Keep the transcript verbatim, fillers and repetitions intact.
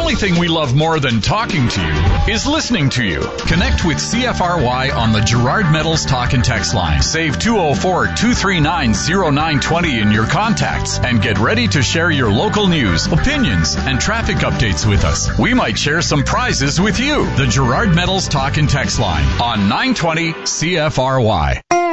only thing we love more than talking to you is listening to you. Connect with C F R Y on the Gerard Metals Talk and Text line. Save two oh four, two three nine, oh nine two oh in your contacts and get ready to share your local news, opinions, and traffic updates with us. We might share some prizes with you. The Gerard Metals Talk and Text line on nine twenty C F R Y.